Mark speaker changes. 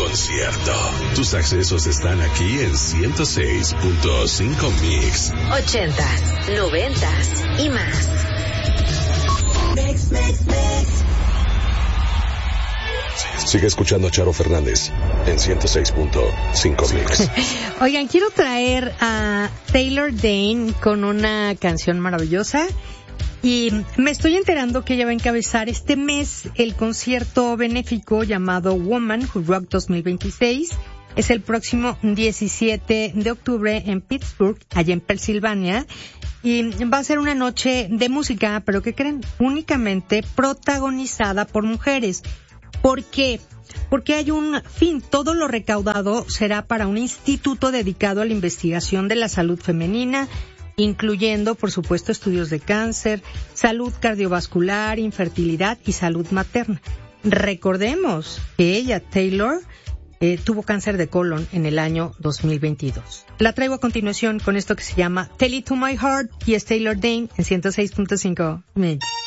Speaker 1: concierto. Tus accesos están aquí en 106.5 Mix.
Speaker 2: 80s, 90s y más.
Speaker 1: Sigue escuchando a Charo Fernández en 106.5 Mix.
Speaker 3: Oigan, quiero traer a Taylor Dayne con una canción maravillosa. Y me estoy enterando que ella va a encabezar este mes el concierto benéfico llamado Woman Who Rock 2026. Es el próximo 17 de octubre en Pittsburgh, allá en Pensilvania. Y va a ser una noche de música, pero ¿qué creen? Únicamente protagonizada por mujeres. ¿Por qué? Porque hay un fin. Todo lo recaudado será para un instituto dedicado a la investigación de la salud femenina, incluyendo, por supuesto, estudios de cáncer, salud cardiovascular, infertilidad y salud materna. Recordemos que ella, Taylor, tuvo cáncer de colon en el año 2022. La traigo a continuación con esto que se llama Tell It to My Heart y es Taylor Dayne en 106.5 Mix.